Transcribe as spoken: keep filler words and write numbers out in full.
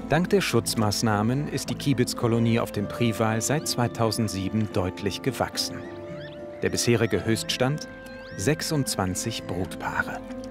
Dank der Schutzmaßnahmen ist die Kiebitzkolonie auf dem Priwal seit zweitausendsieben deutlich gewachsen. Der bisherige Höchststand: sechsundzwanzig Brutpaare.